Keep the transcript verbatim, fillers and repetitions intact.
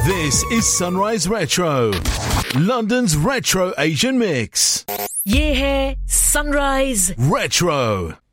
This is Sunrise Retro, London's Retro Asian Mix. ये है Sunrise Retro.